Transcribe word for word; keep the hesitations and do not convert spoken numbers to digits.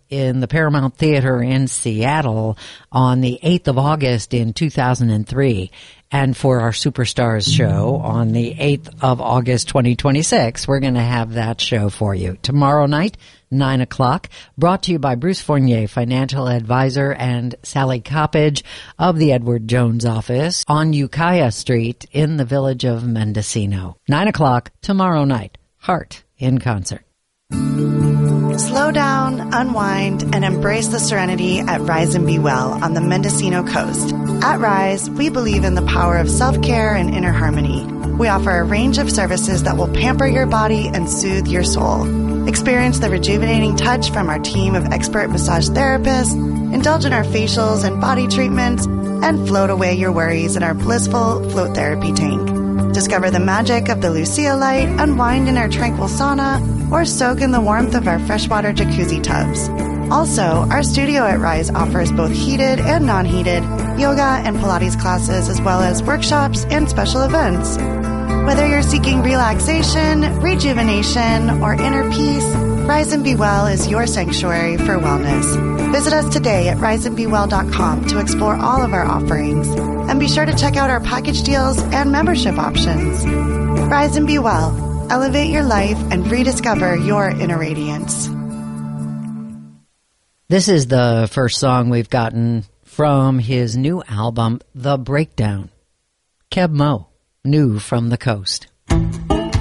in the Paramount Theater in Seattle on the eighth of August in two thousand three. And for our Superstars show on the eighth of August twenty twenty-six, we're going to have that show for you. Tomorrow night, nine o'clock, brought to you by Bruce Fournier, financial advisor, and Sally Coppage of the Edward Jones office on Ukiah Street in the village of Mendocino. nine o'clock tomorrow night. Heart in concert. Slow down, unwind, and embrace the serenity at Rise and Be Well on the Mendocino coast. At Rise, we believe in the power of self-care and inner harmony. We offer a range of services that will pamper your body and soothe your soul. Experience the rejuvenating touch from our team of expert massage therapists, indulge in our facials and body treatments, and float away your worries in our blissful float therapy tank. Discover the magic of the Lucia light, unwind in our tranquil sauna, or soak in the warmth of our freshwater jacuzzi tubs. Also, our studio at Rise offers both heated and non-heated yoga and Pilates classes, as well as workshops and special events. Whether you're seeking relaxation, rejuvenation, or inner peace, Rise and Be Well is your sanctuary for wellness. Visit us today at rise and be well dot com to explore all of our offerings. And be sure to check out our package deals and membership options. Rise and Be Well. Elevate your life and rediscover your inner radiance. This is the first song we've gotten from his new album, The Breakdown. Keb Mo, new from the coast.